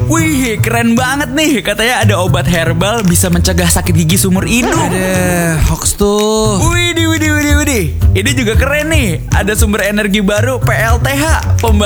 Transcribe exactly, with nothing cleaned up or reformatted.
Wih, keren banget nih. Katanya ada obat herbal bisa mencegah sakit gigi seumur hidup. Ada hoax tuh. Widih, widih, widih, widih. Ini juga keren nih. Ada sumber energi baru P L T H, pembantu